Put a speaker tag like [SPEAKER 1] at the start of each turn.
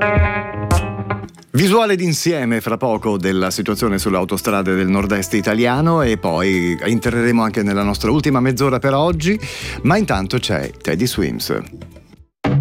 [SPEAKER 1] Visuale d'insieme fra poco della situazione sulle autostrade del nord-est italiano e poi entreremo anche nella nostra ultima mezz'ora per oggi, ma intanto c'è Teddy Swims.